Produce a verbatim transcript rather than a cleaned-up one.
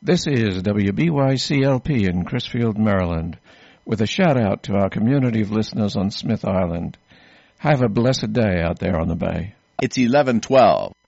This is W B Y C L P in Crisfield, Maryland, with a shout-out to our community of listeners on Smith Island. Have a blessed day out there on the bay. It's eleven twelve.